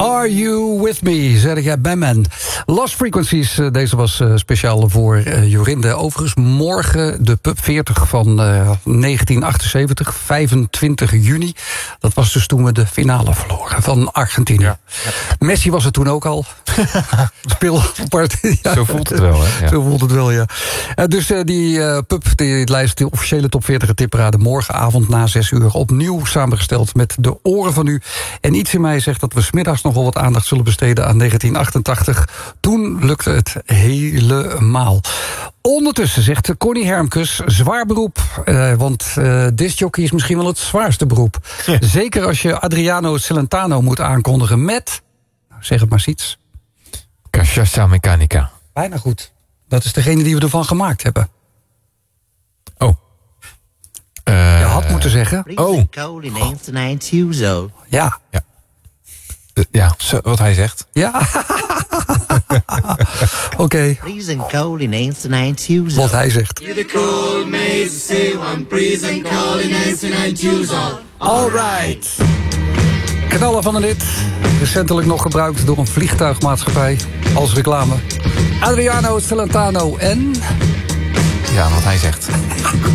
Are You With Me, zeg jij Batman. Lost Frequencies, deze was speciaal voor Jorinde. Overigens morgen de Pub 40 van 1978, 25 juni. Dat was dus toen we de finale verloren van Argentinië. Ja. Messi was er toen ook al. Speelpartij. Ja. Zo voelt het wel, hè? Ja. Zo voelt het wel, ja. Dus die Pub, die lijst, de officiële top 40 tipparade, morgenavond na 6 uur opnieuw samengesteld met de oren van u. En iets in mij zegt dat we 's middags nogal wat aandacht zullen besteden aan 1988. Toen lukte het helemaal. Ondertussen zegt Connie Hermkes, zwaar beroep. Want discjockey is misschien wel het zwaarste beroep. Ja. Zeker als je Adriano Celentano moet aankondigen met, nou, zeg het maar eens. Cachaça Meccanica. Bijna goed. Dat is degene die we ervan gemaakt hebben. Oh. Je had moeten zeggen. Oh. Ja. Ja. Ja, wat hij zegt. Ja. Oké. Wat hij zegt. Alright. Knallen van de hit. Recentelijk nog gebruikt door een vliegtuigmaatschappij als reclame. Adriano Celentano en... Ja, wat hij zegt.